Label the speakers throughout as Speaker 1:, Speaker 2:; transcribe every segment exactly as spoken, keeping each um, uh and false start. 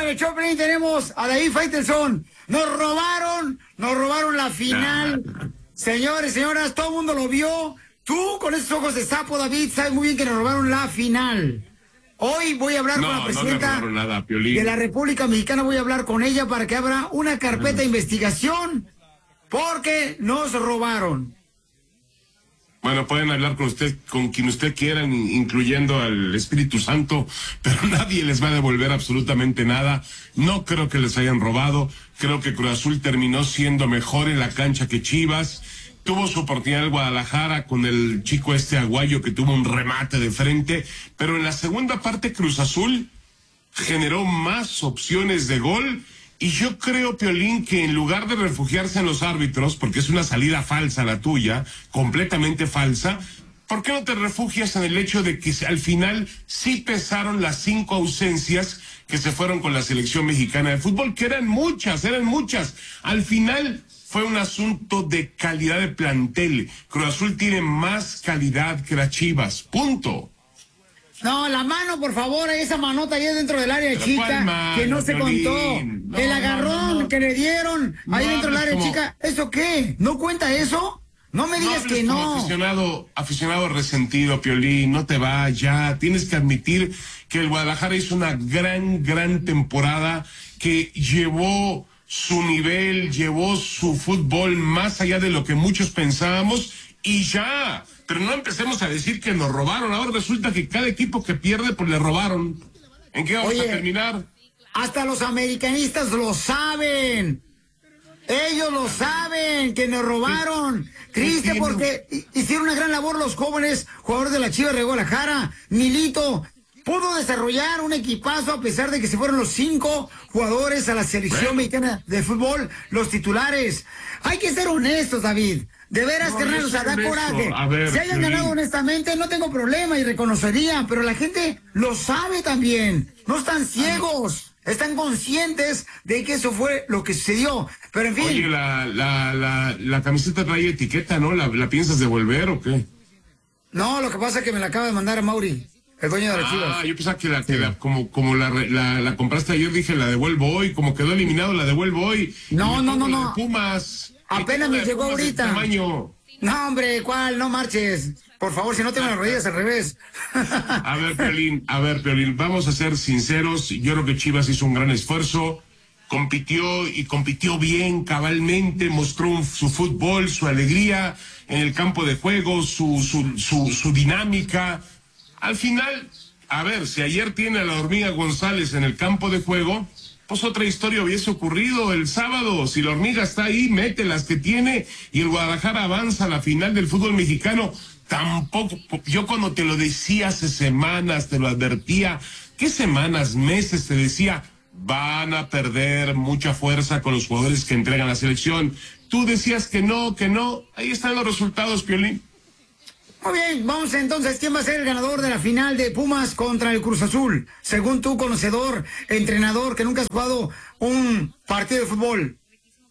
Speaker 1: en el Choplin tenemos a David Faitelson. Nos robaron, nos robaron la final. Señores, señoras, todo el mundo lo vio. Tú, con esos ojos de sapo, David, sabes muy bien que nos robaron la final. Hoy voy a hablar
Speaker 2: no,
Speaker 1: con la presidenta
Speaker 2: no nada, de
Speaker 1: la República Mexicana. Voy a hablar con ella para que abra una carpeta de investigación porque nos robaron.
Speaker 2: Bueno, pueden hablar con usted, con quien usted quiera, incluyendo al Espíritu Santo, pero nadie les va a devolver absolutamente nada. No creo que les hayan robado. Creo que Cruz Azul terminó siendo mejor en la cancha que Chivas. Tuvo su oportunidad el Guadalajara con el chico este Aguayo que tuvo un remate de frente, pero en la segunda parte Cruz Azul generó más opciones de gol. Y yo creo, Piolín, que en lugar de refugiarse en los árbitros, porque es una salida falsa la tuya, completamente falsa, ¿por qué no te refugias en el hecho de que al final sí pesaron las cinco ausencias que se fueron con la selección mexicana de fútbol? Que eran muchas, eran muchas. Al final fue un asunto de calidad de plantel. Cruz Azul tiene más calidad que las Chivas, punto.
Speaker 1: No, la mano, por favor, esa manota ahí dentro del área chica, mano, que no se Piolín? contó. No, el agarrón no, no. que le dieron ahí no, dentro del área como... chica, ¿eso qué? ¿No cuenta eso? No me digas no, que no.
Speaker 2: Aficionado, aficionado resentido, Piolín, no te va ya. Tienes que admitir que el Guadalajara hizo una gran, gran temporada, que llevó su nivel, llevó su fútbol más allá de lo que muchos pensábamos y ya. Pero no empecemos a decir que nos robaron. Ahora resulta que cada equipo que pierde, pues le robaron. ¿En qué vamos Oye, a terminar?
Speaker 1: Hasta los americanistas lo saben. Ellos lo saben, que nos robaron. Triste porque hicieron una gran labor los jóvenes jugadores de la Chivas de Guadalajara. Milito pudo desarrollar un equipazo a pesar de que se fueron los cinco jugadores a la selección mexicana de fútbol, los titulares. Hay que ser honestos, David. De veras, no, carnal, o sea, da coraje. Ver, si hayan ganado honestamente, no tengo problema y reconocería, pero la gente lo sabe también. No están ciegos, están conscientes de que eso fue lo que sucedió. Pero en fin.
Speaker 2: Oye, la, la, la, la camiseta trae etiqueta, ¿no? ¿La, ¿La piensas devolver o qué?
Speaker 1: No, lo que pasa es que me la acaba de mandar a Mauri, el dueño de las Chivas.
Speaker 2: Ah, yo pensaba que, la, que sí. la, como, como la, la, la compraste ayer, dije, la devuelvo hoy. Como quedó eliminado, la devuelvo hoy.
Speaker 1: No, no, no, no.
Speaker 2: Pumas.
Speaker 1: Apenas me llegó ahorita. No, hombre, ¿cuál? No marches. Por favor, si no tengo las rodillas al revés.
Speaker 2: A ver, Piolín, a ver, Piolín, vamos a ser sinceros. Yo creo que Chivas hizo un gran esfuerzo. Compitió y compitió bien, cabalmente. Mostró un, su fútbol, su alegría en el campo de juego, su, su, su, su dinámica. Al final, a ver, si ayer tiene a la Hormiga González en el campo de juego, pues otra historia hubiese ocurrido el sábado. Si la Hormiga está ahí, mete las que tiene y el Guadalajara avanza a la final del fútbol mexicano. Tampoco, yo cuando te lo decía hace semanas, te lo advertía, ¿qué semanas, meses te decía? Van a perder mucha fuerza con los jugadores que entregan la selección. Tú decías que no, que no. Ahí están los resultados, Piolín.
Speaker 1: Muy bien, vamos entonces, ¿quién va a ser el ganador de la final de Pumas contra el Cruz Azul? Según tú, conocedor, entrenador, que nunca has jugado un partido de fútbol.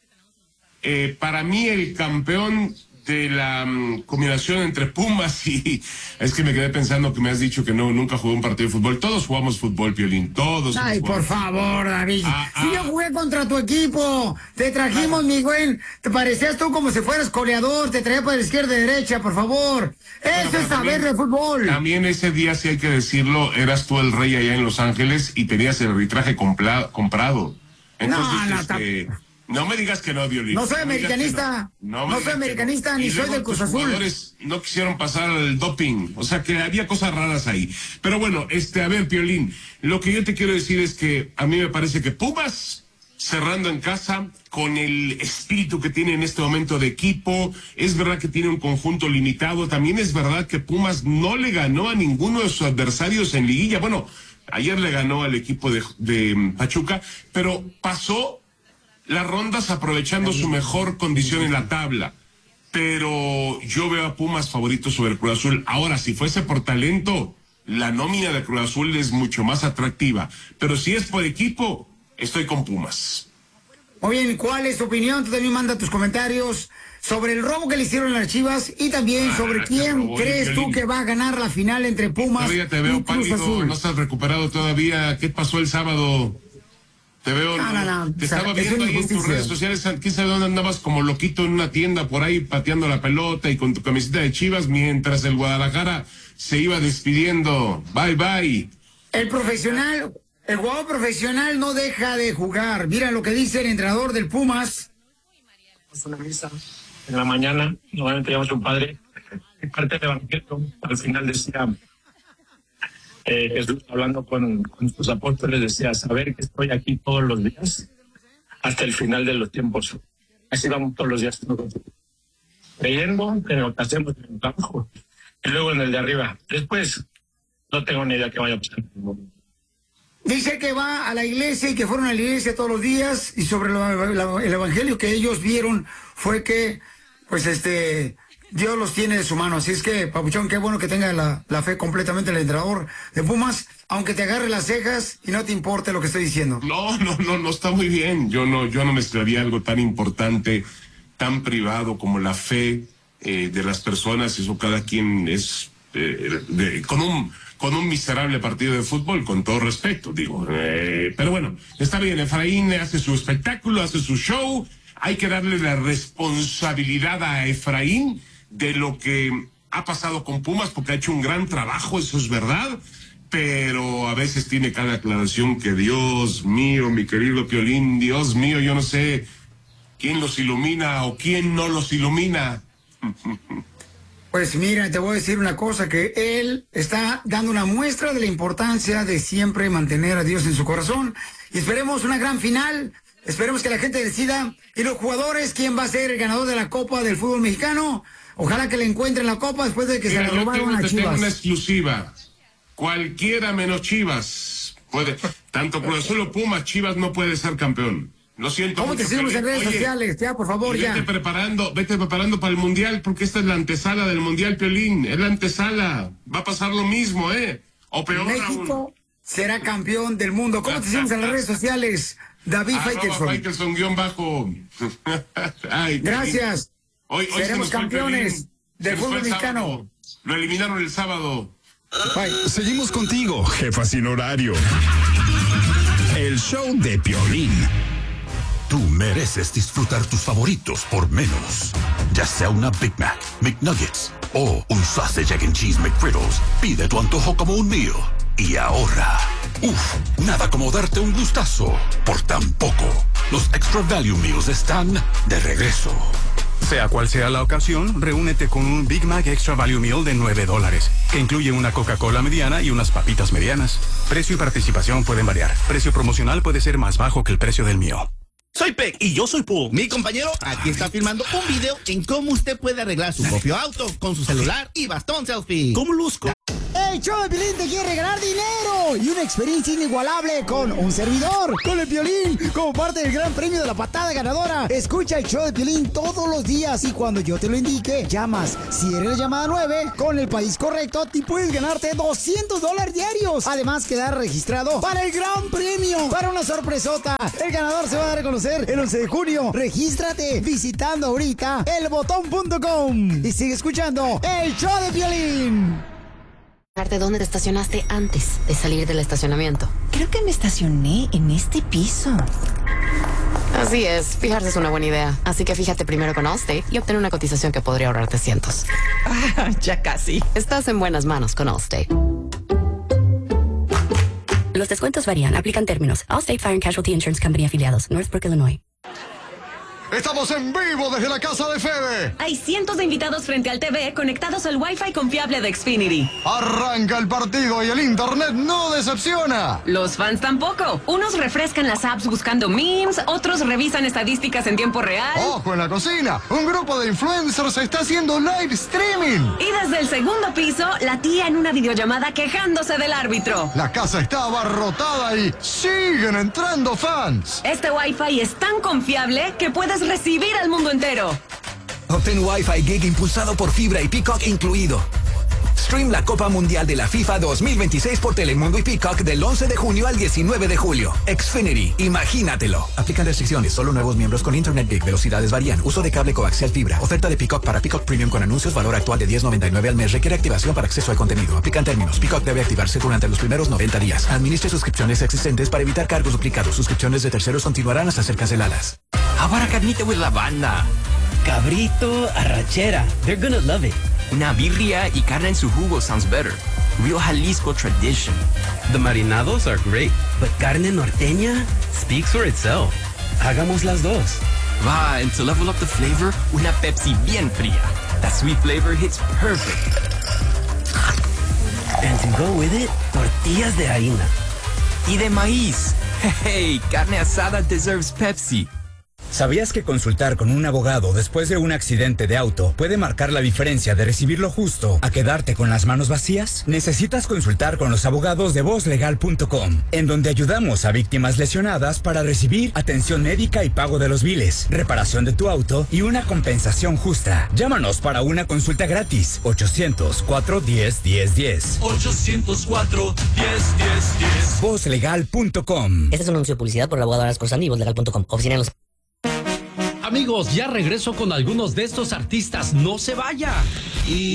Speaker 2: Eh, para mí el campeón de la um, combinación entre Pumas y... Es que me quedé pensando que me has dicho que no, nunca jugué un partido de fútbol. Todos jugamos fútbol, Piolín, todos.
Speaker 1: Ay, por favor, David. Ah, si ah. yo jugué contra tu equipo, te trajimos, ah. mi güey, te parecías tú como si fueras coleador, te traía para la izquierda y derecha, por favor. Eso bueno, es saber de fútbol.
Speaker 2: También ese día, sí hay que decirlo, eras tú el rey allá en Los Ángeles y tenías el arbitraje compla- comprado. Entonces,
Speaker 1: no, no,
Speaker 2: este... No me digas que no, Violín.
Speaker 1: No soy no americanista. No, no soy americanista no. ni soy del Cruz Azul. Los
Speaker 2: jugadores no quisieron pasar al doping. O sea que había cosas raras ahí. Pero bueno, este, a ver, Piolín, lo que yo te quiero decir es que a mí me parece que Pumas, cerrando en casa, con el espíritu que tiene en este momento de equipo, es verdad que tiene un conjunto limitado. También es verdad que Pumas no le ganó a ninguno de sus adversarios en liguilla. Bueno, ayer le ganó al equipo de, de Pachuca, pero pasó las rondas aprovechando su mejor condición en la tabla. Pero yo veo a Pumas favorito sobre el Cruz Azul. Ahora, si fuese por talento, la nómina de Cruz Azul es mucho más atractiva. Pero si es por equipo, estoy con Pumas.
Speaker 1: Muy bien, ¿cuál es tu opinión? Tú también manda tus comentarios sobre el robo que le hicieron a las Chivas y también ah, sobre quién robó, crees tú que va a ganar la final entre Pumas
Speaker 2: todavía te veo
Speaker 1: y Cruz
Speaker 2: pálido,
Speaker 1: Azul.
Speaker 2: No estás recuperado todavía. ¿Qué pasó el sábado? Te veo,
Speaker 1: no, no, no.
Speaker 2: te
Speaker 1: O sea,
Speaker 2: estaba
Speaker 1: es
Speaker 2: viendo
Speaker 1: una
Speaker 2: ahí en tus
Speaker 1: injusticia.
Speaker 2: redes sociales, quién sabe dónde andabas como loquito en una tienda por ahí pateando la pelota y con tu camiseta de Chivas mientras el Guadalajara se iba despidiendo. Bye, bye.
Speaker 1: El profesional, el jugador profesional no deja de jugar. Mira lo que dice el entrenador del Pumas.
Speaker 3: Una misa en la mañana, normalmente llamamos a un padre, en parte del evangelio, al final decía, eh, Jesús hablando con, con sus apóstoles decía, saber que estoy aquí todos los días hasta el final de los tiempos. Así vamos todos los días creyendo en lo que hacemos en el trabajo y luego en el de arriba. Después no tengo ni idea qué vaya a pasar.
Speaker 1: Dice que va a la iglesia y que fueron a la iglesia todos los días, y sobre lo- la- el evangelio que ellos vieron fue que, pues este, Dios los tiene de su mano. Así es que, Papuchón, qué bueno que tenga la, la fe completamente el entrenador de Pumas, aunque te agarre las cejas y no te importe lo que estoy diciendo.
Speaker 2: No, no, no, no está muy bien. Yo no, yo no mezclaría algo tan importante, tan privado como la fe eh, de las personas. Eso cada quien es eh, de- con un con un miserable partido de fútbol, con todo respeto, digo. Eh, pero bueno, está bien. Efraín hace su espectáculo, hace su show. Hay que darle la responsabilidad a Efraín de lo que ha pasado con Pumas, porque ha hecho un gran trabajo, eso es verdad. Pero a veces tiene cada aclaración que, Dios mío, mi querido Piolín, Dios mío, yo no sé quién los ilumina o quién no los ilumina.
Speaker 1: Pues mira, te voy a decir una cosa, que él está dando una muestra de la importancia de siempre mantener a Dios en su corazón. Y esperemos una gran final, esperemos que la gente decida, y los jugadores, quién va a ser el ganador de la Copa del Fútbol Mexicano. Ojalá que le encuentren la Copa después de que
Speaker 2: Mira,
Speaker 1: se la
Speaker 2: yo
Speaker 1: robaron
Speaker 2: tengo,
Speaker 1: a
Speaker 2: te tengo
Speaker 1: Chivas.
Speaker 2: una exclusiva. Cualquiera menos Chivas puede, tanto Cruz Azul o Pumas, Chivas no puede ser campeón. Lo siento
Speaker 1: ¿Cómo te
Speaker 2: mucho,
Speaker 1: seguimos en
Speaker 2: Piolín.
Speaker 1: redes
Speaker 2: Oye,
Speaker 1: sociales? Ya, por favor,
Speaker 2: y
Speaker 1: ya.
Speaker 2: vete preparando, vete preparando para el Mundial, porque esta es la antesala del Mundial, Piolín. Es la antesala. Va a pasar lo mismo, ¿eh? O peor
Speaker 1: México
Speaker 2: aún.
Speaker 1: será campeón del mundo. ¿Cómo te seguimos en las redes sociales? David
Speaker 2: Arroba
Speaker 1: Faitelson.
Speaker 2: Faitelson guión bajo. Ay, Piolín.
Speaker 1: Gracias.
Speaker 2: Hoy, hoy se
Speaker 1: Seremos
Speaker 2: nos fue el
Speaker 1: campeones
Speaker 2: Piolín.
Speaker 1: del
Speaker 2: Se nos fue
Speaker 1: fútbol
Speaker 2: el
Speaker 1: mexicano.
Speaker 2: sábado. Lo eliminaron el sábado.
Speaker 1: Bye.
Speaker 4: Seguimos contigo, jefa sin horario. El show de Piolín.
Speaker 5: Tú mereces disfrutar tus favoritos por menos. Ya sea una Big Mac, McNuggets o un Sausage, Egg and Cheese McGriddles, pide tu antojo como un mío y ahorra. Uf, nada como darte un gustazo por tan poco. Los Extra Value Meals están de regreso.
Speaker 6: Sea cual sea la ocasión, reúnete con un Big Mac Extra Value Meal de nueve dólares, que incluye una Coca-Cola mediana y unas papitas medianas. Precio y participación pueden variar. Precio promocional puede ser más bajo que el precio del mío.
Speaker 7: Soy Peck y yo soy Pooh. Mi compañero aquí está filmando un video en cómo usted puede arreglar su propio auto con su celular y bastón selfie. ¿Cómo luzco?
Speaker 8: El show de Piolín te quiere regalar dinero y una experiencia inigualable con un servidor, con el Piolín, como parte del gran premio de la patada ganadora. Escucha el show de Piolín todos los días y cuando yo te lo indique, llamas. Si eres la llamada nueve, con el país correcto, te puedes ganarte doscientos dólares diarios. Además, quedar registrado para el gran premio, para una sorpresota. El ganador se va a dar a conocer el once de junio. Regístrate visitando ahorita el botón punto com y sigue escuchando el show de Piolín.
Speaker 9: ¿Dónde te estacionaste antes de salir del estacionamiento?
Speaker 10: Creo que me estacioné en este piso.
Speaker 9: Así es, fijarse es una buena idea. Así que fíjate primero con Allstate y obtén una cotización que podría ahorrarte cientos.
Speaker 10: Ah, ya casi.
Speaker 9: Estás en buenas manos con Allstate.
Speaker 11: Los descuentos varían, aplican términos. Allstate Fire and Casualty Insurance Company afiliados, Northbrook, Illinois.
Speaker 12: Estamos en vivo desde la casa de Fede.
Speaker 13: Hay cientos de invitados frente al T V conectados al Wi-Fi confiable de Xfinity.
Speaker 12: Arranca el partido y el internet no decepciona.
Speaker 13: Los fans tampoco. Unos refrescan las apps buscando memes, otros revisan estadísticas en tiempo real.
Speaker 12: Ojo en la cocina, un grupo de influencers está haciendo live streaming.
Speaker 13: Y desde el segundo piso, la tía en una videollamada quejándose del árbitro.
Speaker 12: La casa está abarrotada y siguen entrando fans.
Speaker 13: Este Wi-Fi es tan confiable que puedes recibir al mundo entero.
Speaker 14: Obtén Wi-Fi Gig impulsado por fibra y Peacock incluido. Stream la Copa Mundial de la FIFA dos mil veintiséis por Telemundo y Peacock del once de junio al diecinueve de julio. Xfinity, imagínatelo. Aplican restricciones, solo nuevos miembros con Internet Big, velocidades varían, uso de cable coaxial fibra. Oferta de Peacock para Peacock Premium con anuncios, valor actual de diez noventa y nueve al mes, requiere activación para acceso al contenido. Aplican términos. Peacock debe activarse durante los primeros noventa días. Administre suscripciones existentes para evitar cargos duplicados. Suscripciones de terceros continuarán hasta ser canceladas.
Speaker 15: Ahora carnita with lavanda. Cabrito, arrachera. They're gonna love it. Una birria y carne en su jugo sounds better. Real Jalisco tradition. The marinados are great, but carne norteña speaks for itself. Hagamos las dos. Va, and to level up the flavor, una Pepsi bien fría. That sweet flavor hits perfect. And to go with it, tortillas de harina. Y de maíz. Hey, carne asada deserves Pepsi.
Speaker 16: ¿Sabías que consultar con un abogado después de un accidente de auto puede marcar la diferencia de recibir lo justo a quedarte con las manos vacías? Necesitas consultar con los abogados de voz legal punto com, en donde ayudamos a víctimas lesionadas para recibir atención médica y pago de los biles, reparación de tu auto y una compensación justa. Llámanos para una consulta gratis. ochocientos cuatro diez diez diez.
Speaker 17: ochocientos cuatro diez diez diez.
Speaker 16: voz legal punto com.
Speaker 18: Este es un anuncio de publicidad por el abogado Aras Corsani y voz legal punto com. Oficina en los...
Speaker 19: Amigos, ya regreso con algunos de estos artistas. No se vaya. Y